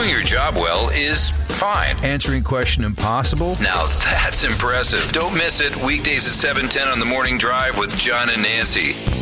Doing your job well is fine. Answering question impossible? Now that's impressive. Don't miss it. Weekdays at 7:10 on the Morning Drive with John and Nancy.